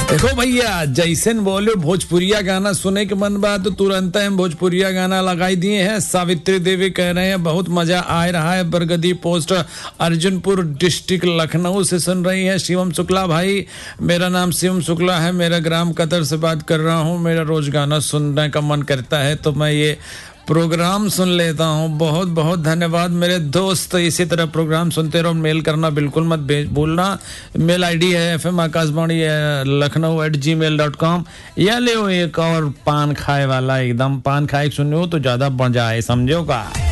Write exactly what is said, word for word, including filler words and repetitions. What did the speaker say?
देखो भैया, जैसन बोले भोजपुरिया गाना सुने के मन बा तो तुरंत हम भोजपुरिया गाना लगाई दिए हैं। सावित्री देवी कह रहे हैं बहुत मजा आ रहा है, बरगदी पोस्ट अर्जुनपुर डिस्ट्रिक्ट लखनऊ से सुन रही है। शिवम शुक्ला भाई, मेरा नाम शिवम शुक्ला है, मेरा ग्राम कतर से बात कर रहा हूँ। मेरा रोज गाना सुनने का मन करता है तो मैं ये प्रोग्राम सुन लेता हूँ। बहुत बहुत धन्यवाद मेरे दोस्त, इसी तरह प्रोग्राम सुनते रहो। मेल करना बिल्कुल मत भूलना। मेल आईडी है F M Akashvani Lucknow eight जी मेल डॉट कॉम। या ले एक और पान खाए वाला, एकदम पान खाए सुनो तो ज्यादा मजा आए, समझो का।